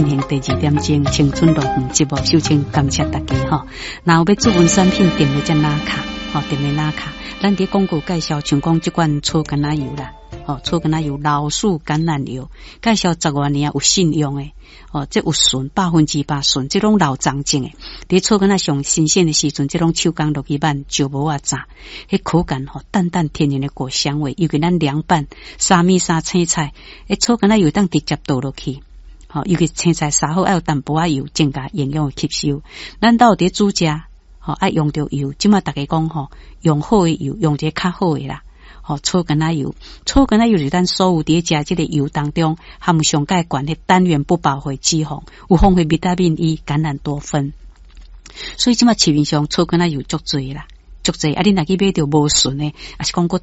第2点钟青春乐园节目，首先感谢大家吼。那有要做文产品，点咧只拉卡，点咧拉卡。咱伫广告介绍，像讲即款粗橄榄油啦，粗橄榄油、老树橄榄油，介绍10多年有信用诶，这有纯100%纯，这种老长种诶。伫粗橄榄上新鲜诶时阵，这种手工落去拌就无啊炸，迄口感淡淡天然诶果香味，尤其咱凉拌沙米沙青菜，粗橄榄油当直接倒落去。尤其青菜杀好，要有淡薄仔油，增加营养吸收。咱到伫煮食，爱用着油。即马大家讲用好诶油，用一个较好诶啦。粗橄榄油，粗橄榄油是咱所有伫食即个油当中含上介悬诶单元不饱和脂肪，有丰富维他命 E、橄榄多酚。所以即马市面上粗橄榄油足侪啦，足侪。你若去买着无纯诶，还是讲